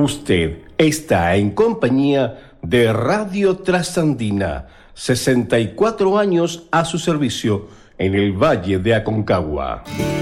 Usted está en compañía de Radio Trasandina, 64 años a su servicio en el Valle de Aconcagua.